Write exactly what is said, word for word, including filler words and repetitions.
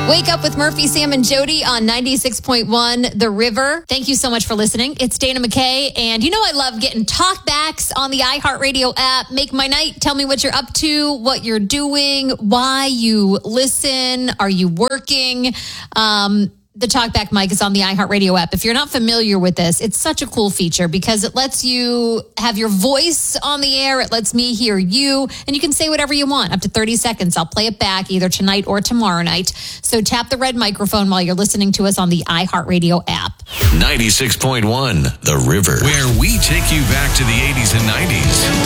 Wake Up with Murphy, Sam, and Jody on ninety-six point one The River. Thank you so much for listening. It's Dana McKay, and you know I love getting talkbacks on the iHeartRadio app. Make my night. Tell me what you're up to, what you're doing, why you listen. Are you working? Um... The Talkback mic is on the iHeartRadio app. If you're not familiar with this, it's such a cool feature because it lets you have your voice on the air. It lets me hear you, and you can say whatever you want, up to thirty seconds. I'll play it back either tonight or tomorrow night. So tap the red microphone while you're listening to us on the iHeartRadio app. ninety-six point one The River, where we take you back to the eighties and nineties.